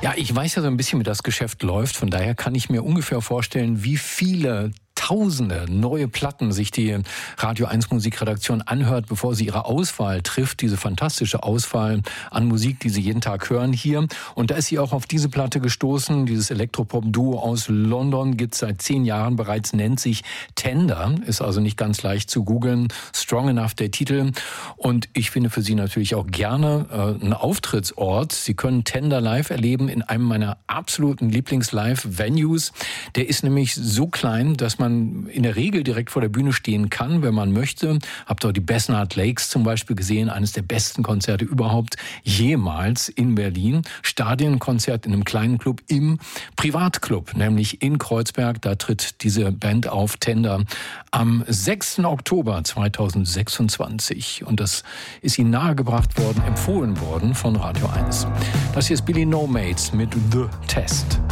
Ja, ich weiß ja so ein bisschen, wie das Geschäft läuft. Von daher kann ich mir ungefähr vorstellen, wie viele Tausende neue Platten sich die Radio 1 Musikredaktion anhört, bevor sie ihre Auswahl trifft, diese fantastische Auswahl an Musik, die sie jeden Tag hören hier. Und da ist sie auch auf diese Platte gestoßen. Dieses Elektropop-Duo aus London gibt es seit 10 Jahren bereits, nennt sich Tender, ist also nicht ganz leicht zu googeln. Strong Enough der Titel. Und ich finde für Sie natürlich auch gerne einen Auftrittsort. Sie können Tender live erleben in einem meiner absoluten Lieblings-Live-Venues. Der ist nämlich so klein, dass man in der Regel direkt vor der Bühne stehen kann, wenn man möchte. Habt ihr die Besnard Lakes zum Beispiel gesehen, eines der besten Konzerte überhaupt jemals in Berlin. Stadionkonzert in einem kleinen Club im Privatclub, nämlich in Kreuzberg. Da tritt diese Band auf, Tender, am 6. Oktober 2026. Und das ist ihnen nahegebracht worden, empfohlen worden von Radio 1. Das hier ist Billy No Mates mit The Test.